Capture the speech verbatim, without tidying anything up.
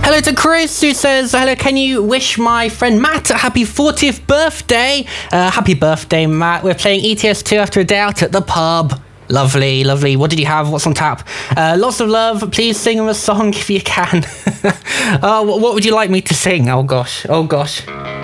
Hello to Chris, who says, hello, can you wish my friend Matt a happy fortieth birthday? Uh, happy birthday, Matt. We're playing E T S two after a day out at the pub. Lovely, lovely. What did you have? What's on tap? Uh, lots of love. Please sing him a song if you can. uh, what would you like me to sing? Oh, gosh. Oh, gosh.